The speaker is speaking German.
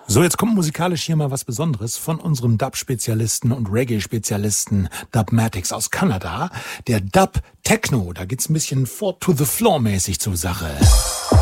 So, jetzt kommt musikalisch hier mal was Besonderes von unserem Dub-Spezialisten und Reggae-Spezialisten Dubmatix aus Kanada. Der Dub Techno, da geht's ein bisschen 4 to the Floor mäßig zur Sache.